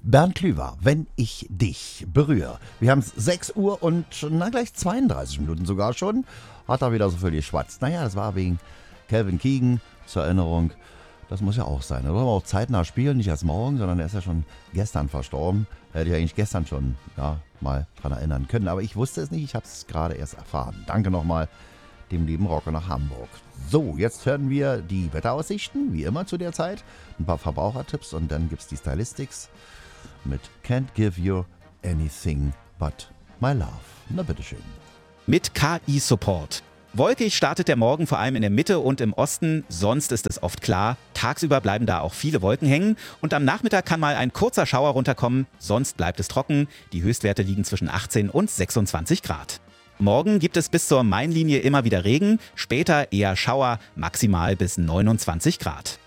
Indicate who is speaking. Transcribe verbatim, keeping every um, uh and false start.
Speaker 1: Bernd Klüver, wenn ich dich berühre. Wir haben es sechs Uhr und na gleich zweiunddreißig Minuten sogar schon. Hat er wieder so viel geschwatzt. Naja, das war wegen Calvin Keegan zur Erinnerung. Das muss ja auch sein. Da wollen wir auch zeitnah spielen, nicht erst morgen, sondern er ist ja schon gestern verstorben. Hätte ich eigentlich gestern schon ja, mal dran erinnern können. Aber ich wusste es nicht, ich habe es gerade erst erfahren. Danke nochmal dem lieben Rocker nach Hamburg. So, jetzt hören wir die Wetteraussichten, wie immer zu der Zeit. Ein paar Verbrauchertipps und dann gibt es die Stylistics mit Can't Give You Anything But My Love. Na bitteschön.
Speaker 2: Mit K I-Support. Wolkig startet der Morgen vor allem in der Mitte und im Osten, sonst ist es oft klar. Tagsüber bleiben da auch viele Wolken hängen und am Nachmittag kann mal ein kurzer Schauer runterkommen, sonst bleibt es trocken. Die Höchstwerte liegen zwischen achtzehn und sechsundzwanzig Grad. Morgen gibt es bis zur Mainlinie immer wieder Regen, später eher Schauer, maximal bis neunundzwanzig Grad.